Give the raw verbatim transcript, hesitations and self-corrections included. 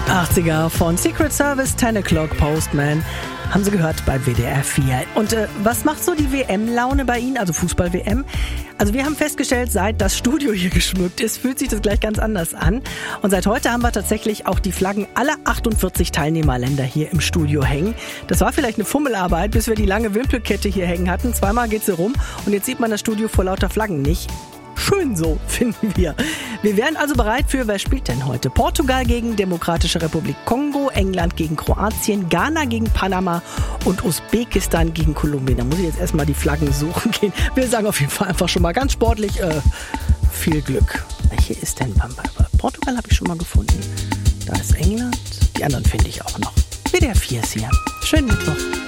achtziger von Secret Service, ten o'clock Postman. Haben Sie gehört bei W D R vier. Und äh, was macht so die W M-Laune bei Ihnen, also Fußball-W M? Also wir haben festgestellt, seit das Studio hier geschmückt ist, fühlt sich das gleich ganz anders an. Und seit heute haben wir tatsächlich auch die Flaggen aller achtundvierzig Teilnehmerländer hier im Studio hängen. Das war vielleicht eine Fummelarbeit, bis wir die lange Wimpelkette hier hängen hatten. Zweimal geht sie rum und jetzt sieht man das Studio vor lauter Flaggen nicht. Schön so, finden wir. Wir wären also bereit für, wer spielt denn heute? Portugal gegen Demokratische Republik Kongo, England gegen Kroatien, Ghana gegen Panama und Usbekistan gegen Kolumbien. Da muss ich jetzt erstmal die Flaggen suchen gehen. Wir sagen auf jeden Fall einfach schon mal ganz sportlich, äh, viel Glück. Welche ist denn Bamba? Portugal habe ich schon mal gefunden. Da ist England. Die anderen finde ich auch noch. W D R vier ist hier. Schönen Mittwoch.